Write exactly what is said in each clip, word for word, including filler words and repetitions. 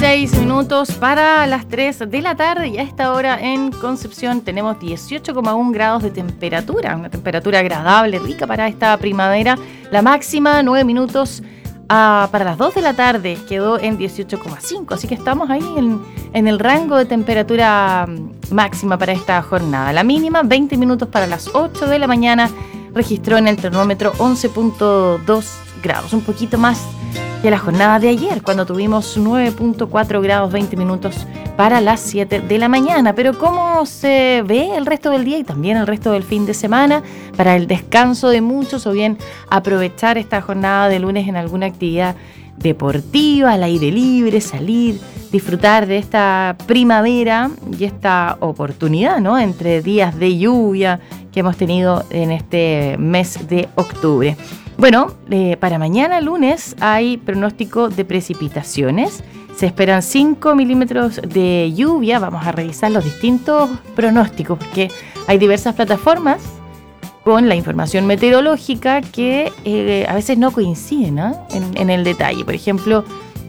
seis minutos para las tres de la tarde y a esta hora en Concepción tenemos dieciocho coma uno grados de temperatura, una temperatura agradable, rica para esta primavera. La máxima, nueve minutos a, para las dos de la tarde, quedó en dieciocho coma cinco, así que estamos ahí en, en el rango de temperatura máxima para esta jornada. La mínima, veinte minutos para las ocho de la mañana, registró en el termómetro once punto dos grados, un poquito más que la jornada de ayer, cuando tuvimos nueve punto cuatro grados, veinte minutos para las siete de la mañana. Pero ¿cómo se ve el resto del día y también el resto del fin de semana para el descanso de muchos o bien aprovechar esta jornada de lunes en alguna actividad deportiva, al aire libre, salir, disfrutar de esta primavera y esta oportunidad, ¿no?, entre días de lluvia que hemos tenido en este mes de octubre? Bueno, eh, para mañana lunes hay pronóstico de precipitaciones. Se esperan cinco milímetros de lluvia. Vamos a revisar los distintos pronósticos porque hay diversas plataformas con la información meteorológica que eh, a veces no coinciden, ¿no?, en, en el detalle. Por ejemplo,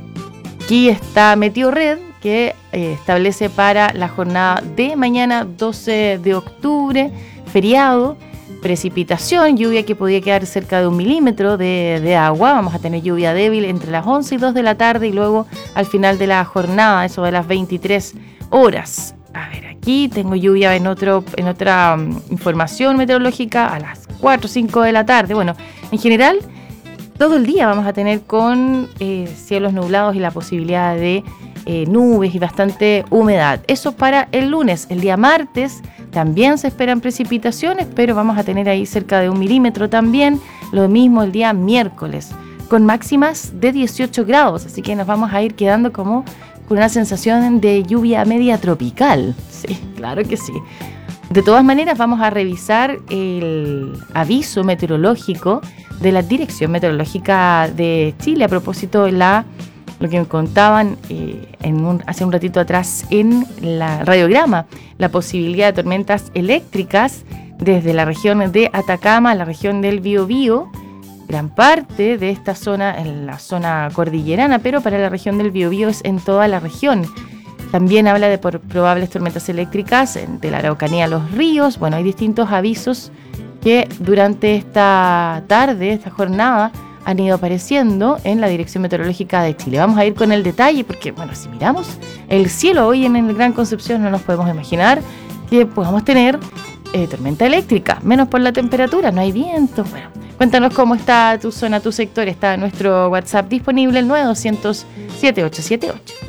aquí está Meteorred, que eh, establece para la jornada de mañana doce de octubre, feriado, precipitación, lluvia que podría quedar cerca de un milímetro de, de agua. Vamos a tener lluvia débil entre las once y dos de la tarde y luego al final de la jornada, eso de las veintitrés horas. A ver, aquí tengo lluvia en otro en otra um, información meteorológica a las cuatro o cinco de la tarde. Bueno, en general, todo el día vamos a tener con eh, cielos nublados y la posibilidad de eh, nubes y bastante humedad. Eso para el lunes. El día martes también se esperan precipitaciones, pero vamos a tener ahí cerca de un milímetro también. Lo mismo el día miércoles, con máximas de dieciocho grados. Así que nos vamos a ir quedando como con una sensación de lluvia media tropical. Sí, claro que sí. De todas maneras, vamos a revisar el aviso meteorológico de la Dirección Meteorológica de Chile a propósito de la lo que me contaban eh, en un, hace un ratito atrás en la radiograma, la posibilidad de tormentas eléctricas desde la región de Atacama a la región del Biobío, gran parte de esta zona en la zona cordillerana, pero para la región del Biobío es en toda la región. También habla de por probables tormentas eléctricas de la Araucanía a los ríos. Bueno, hay distintos avisos que durante esta tarde, esta jornada, han ido apareciendo en la Dirección Meteorológica de Chile. Vamos a ir con el detalle porque, bueno, si miramos el cielo hoy en el Gran Concepción, no nos podemos imaginar que podamos tener eh, tormenta eléctrica, menos por la temperatura, no hay viento. Bueno, cuéntanos cómo está tu zona, tu sector. Está nuestro WhatsApp disponible, el nueve dos cero cero siete ocho siete ocho.